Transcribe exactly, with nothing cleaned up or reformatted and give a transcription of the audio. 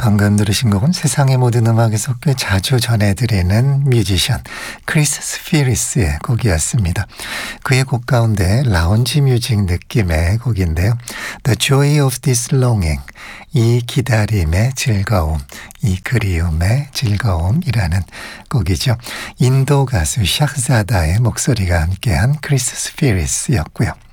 방금 들으신 곡은 세상의 모든 음악에서 꽤 자주 전해드리는 뮤지션 크리스 스피리스의 곡이었습니다. 그의 곡 가운데 라운지 뮤직 느낌의 곡인데요. The Joy of This Longing, 이 기다림의 즐거움, 이 그리움의 즐거움이라는 곡이죠. 인도 가수 샤흐자다의 목소리가 함께한 크리스 스피리스였고요.